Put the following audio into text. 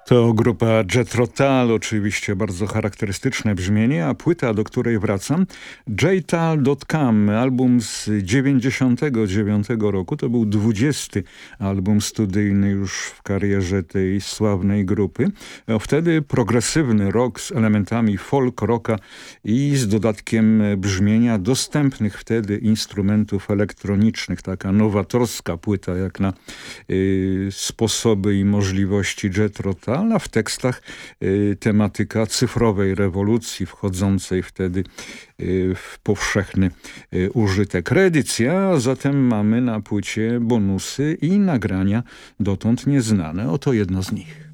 To grupa Jethro Tull, oczywiście bardzo charakterystyczne brzmienie, a płyta, do której wracam, jtull.com, album z 99 roku, to był 20. album studyjny już w karierze tej sławnej grupy. Wtedy progresywny rock z elementami folk rocka i z dodatkiem brzmienia dostępnych wtedy instrumentów elektronicznych. Taka nowatorska płyta jak na sposoby i możliwości Jethro Tull, a w tekstach tematyka cyfrowej rewolucji wchodzącej wtedy w powszechny użytek. Reedycja, a zatem mamy na płycie bonusy i nagrania dotąd nieznane. Oto jedno z nich.